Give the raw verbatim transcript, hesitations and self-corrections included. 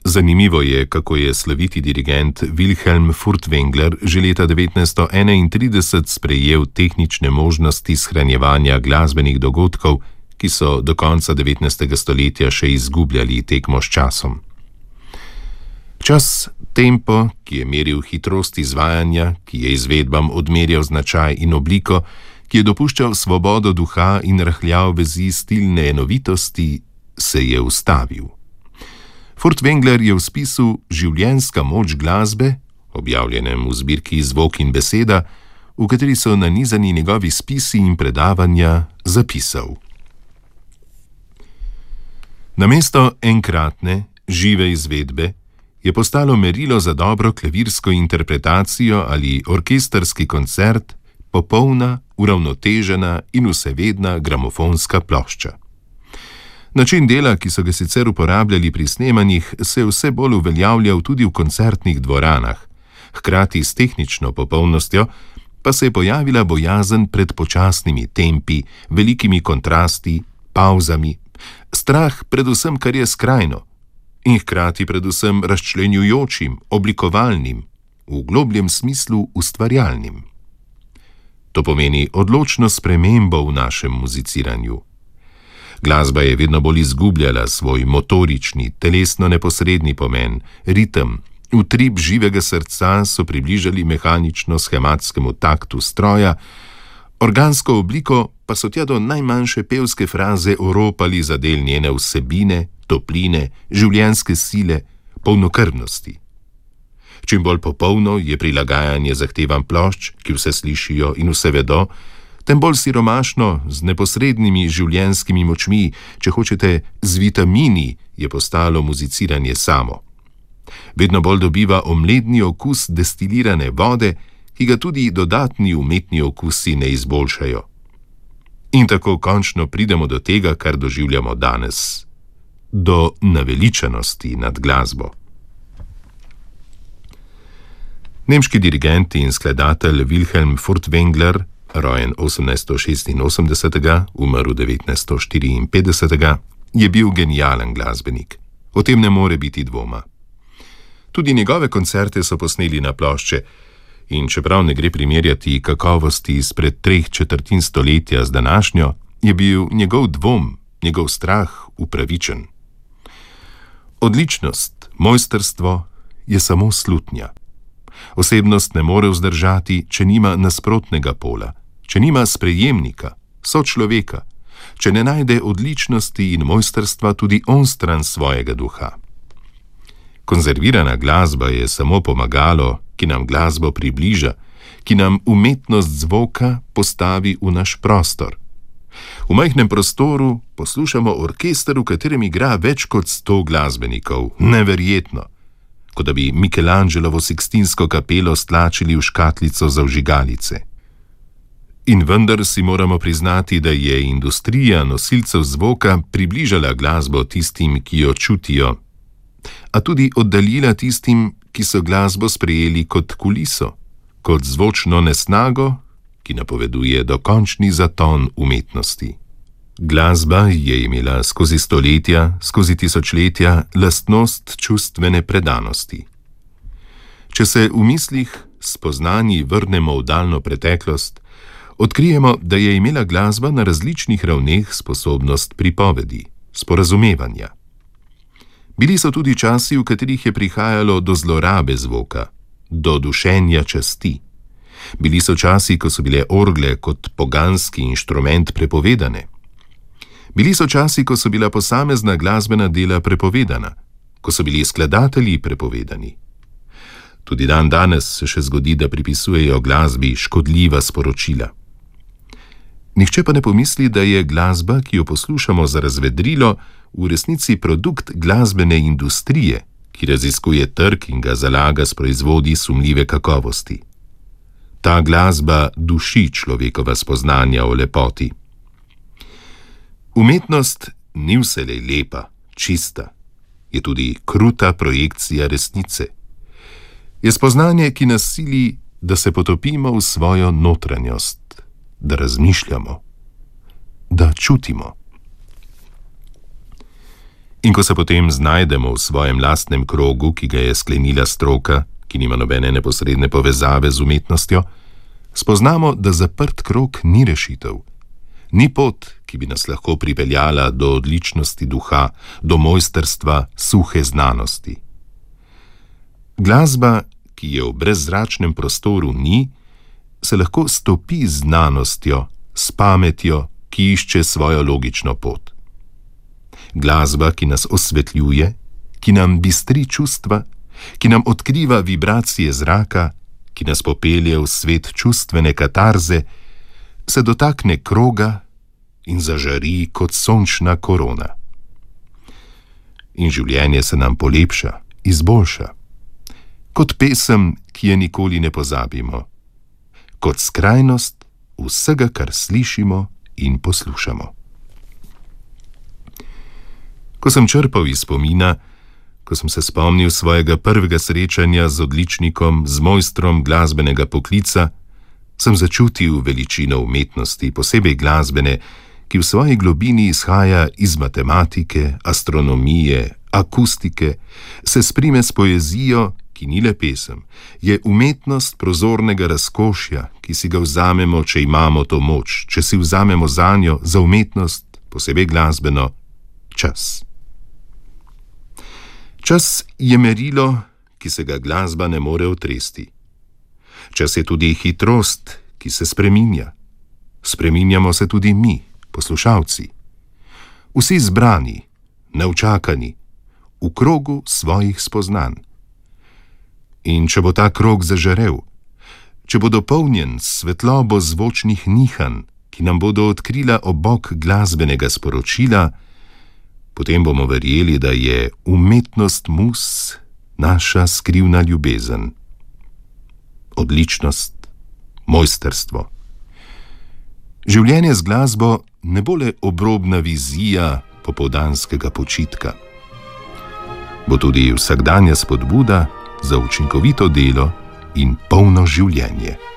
Zanimivo je, kako je sloviti dirigent Wilhelm Furtwängler že leta devetnajststo enaintrideset sprejel tehnične možnosti shranjevanja glasbenih dogodkov, ki so do konca devetnajstega stoletja še izgubljali tekmo s časom. Čas, tempo, ki je meril hitrost izvajanja, ki je izvedbam odmerjal značaj in obliko, ki je dopuščal svobodo duha in rahljal vezi stilne enovitosti, se je ustavil. Furtwängler je v spisu Življenjska moč glasbe, objavljenem v zbirki Zvok in beseda, v kateri so nanizani njegovi spisi in predavanja, zapisal: Namesto enkratne, žive izvedbe je postalo merilo za dobro klavirsko interpretacijo ali orkestrski koncert popolna, uravnotežena in vsevedna gramofonska plošča. Način dela, ki so ga sicer uporabljali pri snemanjih, se je vse bolj uveljavljal tudi v koncertnih dvoranah. Hkrati s tehnično popolnostjo pa se je pojavila bojazen pred počasnimi tempi, velikimi kontrasti, pavzami, strah predvsem, kar je skrajno, in hkrati predvsem razčlenjujočim, oblikovalnim, v globljem smislu ustvarjalnim. To pomeni odločno spremembo v našem muziciranju. Glasba je vedno bolj izgubljala svoj motorični, telesno neposredni pomen, ritem, utrip živega srca so približali mehanično-schematskemu taktu stroja, organsko obliko pa so tja do najmanjše pevske fraze oropali za del njene vsebine, topline, življenjske sile, polnokrvnosti. Čim bolj popolno je prilagajanje zahtevam plošč, ki vse slišijo in vse vedo, tem bolj siromašno, z neposrednimi življenjskimi močmi, če hočete z vitamini, je postalo muziciranje samo. Vedno bolj dobiva omledni okus destilirane vode, ki ga tudi dodatni umetni okusi ne izboljšajo. In tako končno pridemo do tega, kar doživljamo danes. Do naveličanosti nad glasbo. Nemški dirigent in skladatelj Wilhelm Furtwängler, rojen osemnajststo šestinosemdeset, umrl devetnajststo štiriinpetdeset, je bil genijalen glasbenik. O tem ne more biti dvoma. Tudi njegove koncerte so posneli na plošče in čeprav ne gre primerjati kakovosti izpred treh četrtin stoletja z današnjo, je bil njegov dvom, njegov strah upravičen. Odličnost, mojstrstvo je samo slutnja. Osebnost ne more vzdržati, če nima nasprotnega pola, če nima sprejemnika, sočloveka, če ne najde odličnosti in mojstrstva tudi onstran svojega duha. Konzervirana glasba je samo pomagalo, ki nam glasbo približa, ki nam umetnost zvoka postavi v naš prostor. V majhnem prostoru poslušamo orkester, v katerem igra več kot sto glasbenikov. Neverjetno! Kot da bi Michelangelovo Sikstinsko kapelo stlačili v škatlico za vžigalice. In vendar si moramo priznati, da je industrija nosilcev zvoka približala glasbo tistim, ki jo čutijo, a tudi oddaljila tistim, ki so glasbo sprejeli kot kuliso, kot zvočno nesnago, ki napoveduje dokončni zaton umetnosti. Glasba je imela skozi stoletja, skozi tisočletja lastnost čustvene predanosti. Če se v mislih spoznanji vrnemo v daljno preteklost, odkrijemo, da je imela glasba na različnih ravneh sposobnost pripovedi, sporazumevanja. Bili so tudi časi, v katerih je prihajalo do zlorabe zvoka, do dušenja časti. Bili so časi, ko so bile orgle kot poganski inštrument prepovedane. Bili so časi, ko so bila posamezna glasbena dela prepovedana, ko so bili skladatelji prepovedani. Tudi dan danes se še zgodi, da pripisujejo glasbi škodljiva sporočila. Nihče pa ne pomisli, da je glasba, ki jo poslušamo za razvedrilo, v resnici produkt glasbene industrije, ki raziskuje trg in ga zalaga s proizvodi sumljive kakovosti. Ta glasba duši človekova spoznanja o lepoti. Umetnost ni vselej lepa, čista, je tudi kruta projekcija resnice. Je spoznanje, ki nas sili, da se potopimo v svojo notranjost, da razmišljamo, da čutimo. In ko se potem znajdemo v svojem lastnem krogu, ki ga je sklenila stroka, ki nima nobene neposredne povezave z umetnostjo, spoznamo, da zaprt krog ni rešitev. Ni pot, ki bi nas lahko pripeljala do odličnosti duha, do mojstrstva suhe znanosti. Glasba, ki je v brezzračnem prostoru ni, se lahko stopi z znanostjo, s pametjo, ki išče svojo logično pot. Glasba, ki nas osvetljuje, ki nam bistri čustva, ki nam odkriva vibracije zraka, ki nas popelje v svet čustvene katarze, se dotakne kroga in zažari kot sončna korona. In življenje se nam polepša, izboljša. Kot pesem, ki je nikoli ne pozabimo. Kot skrajnost vsega, kar slišimo in poslušamo. Ko sem črpal iz spomina, ko sem se spomnil svojega prvega srečanja z odličnikom, z mojstrom glasbenega poklica, sem začutil veličino umetnosti, posebej glasbene, ki v svoji globini izhaja iz matematike, astronomije, akustike, se sprime s poezijo, ki ni le pesem, je umetnost prozornega razkošja, ki si ga vzamemo, če imamo to moč, če si vzamemo zanjo, za umetnost, posebej glasbeno, čas. Čas je merilo, ki se ga glasba ne more otresti. Čas je tudi hitrost, ki se spreminja. Spreminjamo se tudi mi, poslušalci. Vsi zbrani, neučakani, v krogu svojih spoznanj. In če bo ta krog zažarel, če bo dopolnjen s svetlobo zvočnih nihanj, ki nam bodo odkrila obok glasbenega sporočila, potem bomo verjeli, da je umetnost mus naša skrivna ljubezen. Odličnost, mojstrstvo. Življenje z glasbo ne bo le obrobna vizija popoldanskega počitka. Bo tudi vsakdanja spodbuda za učinkovito delo in polno življenje.